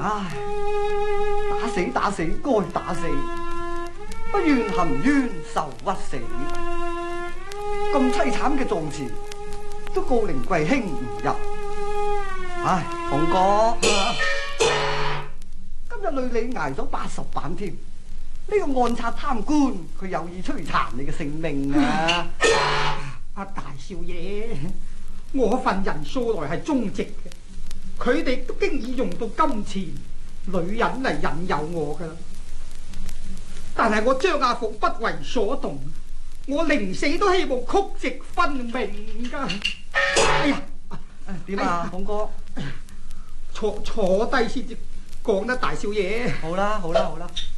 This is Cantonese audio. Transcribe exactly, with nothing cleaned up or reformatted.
唉，打死打死該打死，不願含冤受屈死。咁凄慘嘅狀詞，都告靈貴卿唔入。唉，鳳哥，今日累你挨咗八十板添。呢個暗賊貪官，佢有意摧殘你嘅性命啊！ 阿大少爺，我份人素來係忠直嘅，佢哋都經已用到金錢、女人嚟引誘我噶啦。但係我張亞福不為所動，我寧死都希望曲直分明噶。哎呀， 點啊，鳳哥？ 坐坐低先至講得，大少爺。 好啦，好啦，好啦。